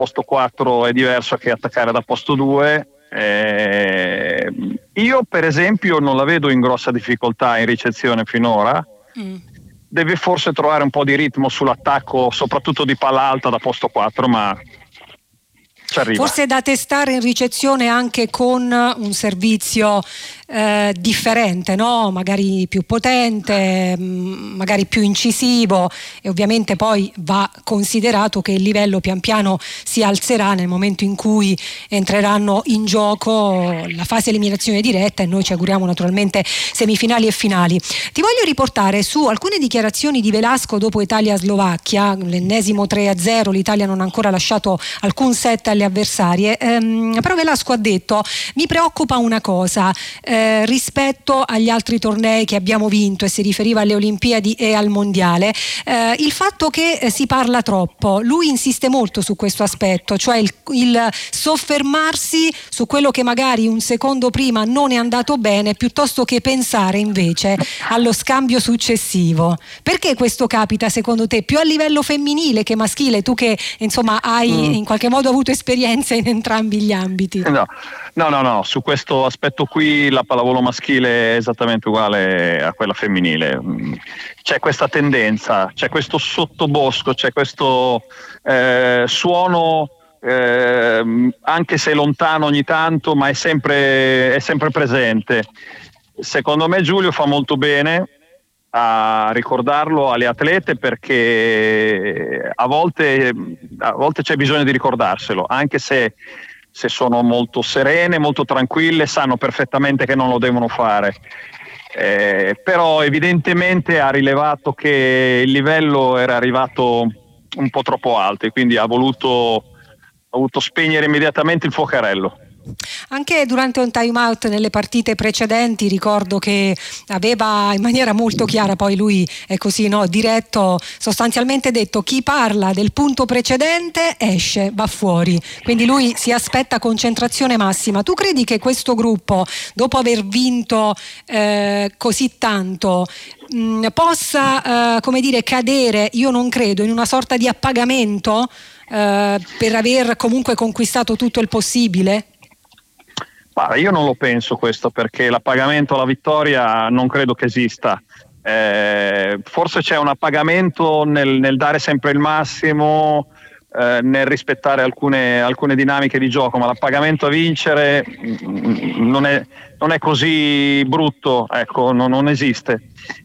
posto 4 è diverso che attaccare da posto 2. Io per esempio non la vedo in grossa difficoltà in ricezione finora. Deve forse trovare un po' di ritmo sull'attacco, soprattutto di palla alta da posto 4, ma ci arriva. Forse da testare in ricezione anche con un servizio differente, no? Magari più potente, magari più incisivo, e ovviamente poi va considerato che il livello pian piano si alzerà nel momento in cui entreranno in gioco la fase eliminazione diretta, e noi ci auguriamo naturalmente semifinali e finali. Ti voglio riportare su alcune dichiarazioni di Velasco dopo Italia-Slovacchia, l'ennesimo 3-0, l'Italia non ha ancora lasciato alcun set alle avversarie, però Velasco ha detto: mi preoccupa una cosa rispetto agli altri tornei che abbiamo vinto, e si riferiva alle Olimpiadi e al Mondiale, il fatto che si parla troppo. Lui insiste molto su questo aspetto, cioè il soffermarsi su quello che magari un secondo prima non è andato bene, piuttosto che pensare invece allo scambio successivo. Perché questo capita secondo te più a livello femminile che maschile, tu che insomma hai in qualche modo avuto esperienza in entrambi gli ambiti? No, su questo aspetto qui la pallavolo maschile è esattamente uguale a quella femminile. C'è questa tendenza, c'è questo sottobosco, c'è questo suono, anche se lontano ogni tanto, ma è sempre presente. Secondo me Giulio fa molto bene a ricordarlo alle atlete, perché a volte c'è bisogno di ricordarselo, anche se sono molto serene, molto tranquille, sanno perfettamente che non lo devono fare, però evidentemente ha rilevato che il livello era arrivato un po' troppo alto, e quindi ha voluto spegnere immediatamente il fuocherello. Anche durante un time out nelle partite precedenti ricordo che aveva in maniera molto chiara, poi lui è così, no, diretto, sostanzialmente detto: chi parla del punto precedente esce, va fuori, quindi lui si aspetta concentrazione massima. Tu credi che questo gruppo, dopo aver vinto così tanto, possa cadere, io non credo, in una sorta di appagamento per aver comunque conquistato tutto il possibile? Io non lo penso questo, perché l'appagamento alla vittoria non credo che esista. Forse c'è un appagamento nel dare sempre il massimo, nel rispettare alcune dinamiche di gioco, ma l'appagamento a vincere non è così brutto, ecco, non esiste.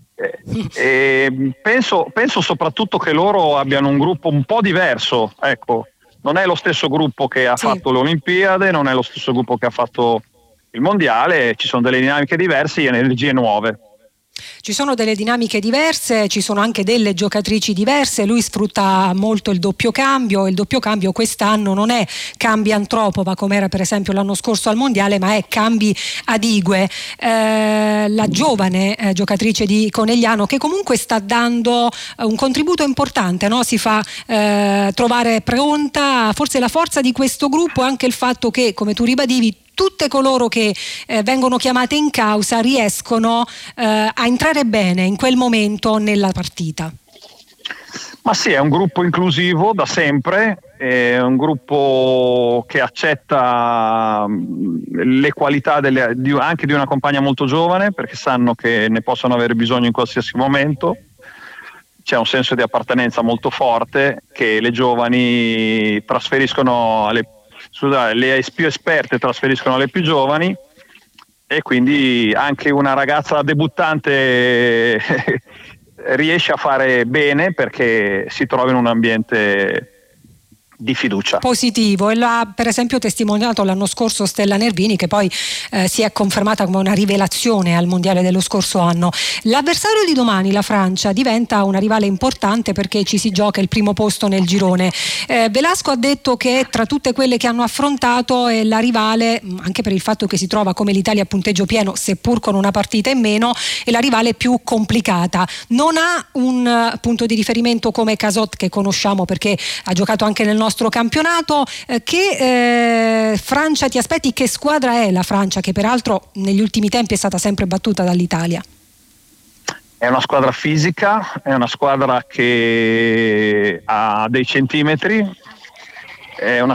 Penso soprattutto che loro abbiano un gruppo un po' diverso, ecco. Non è lo stesso gruppo che ha fatto le Olimpiadi, non è lo stesso gruppo che ha fatto il Mondiale, ci sono delle dinamiche diverse e energie nuove. Ci sono delle dinamiche diverse, ci sono anche delle giocatrici diverse. Lui sfrutta molto il doppio cambio. Il doppio cambio quest'anno non è cambi Antropova come era per esempio l'anno scorso al Mondiale, ma è cambi Adigue, la giovane giocatrice di Conegliano, che comunque sta dando un contributo importante, no? Si fa trovare pronta. Forse la forza di questo gruppo è anche il fatto che, come tu ribadivi, tutte coloro che vengono chiamate in causa riescono a entrare bene in quel momento nella partita. Ma sì, è un gruppo inclusivo da sempre, è un gruppo che accetta le qualità anche di una compagna molto giovane, perché sanno che ne possono avere bisogno in qualsiasi momento. C'è un senso di appartenenza molto forte che le giovani trasferiscono le più esperte trasferiscono alle più giovani, e quindi anche una ragazza debuttante riesce a fare bene perché si trova in un ambiente di fiducia positivo, e l'ha per esempio testimoniato l'anno scorso Stella Nervini, che poi si è confermata come una rivelazione al mondiale dello scorso anno. L'avversario di domani, la Francia, diventa una rivale importante perché ci si gioca il primo posto nel girone. Velasco ha detto che tra tutte quelle che hanno affrontato è la rivale, anche per il fatto che si trova come l'Italia a punteggio pieno seppur con una partita in meno, è la rivale più complicata. Non ha un punto di riferimento come Casot, che conosciamo perché ha giocato anche nel nostro campionato. Che Francia ti aspetti? Che squadra è la Francia, che peraltro negli ultimi tempi è stata sempre battuta dall'Italia? È una squadra fisica, è una squadra che ha dei centimetri, è una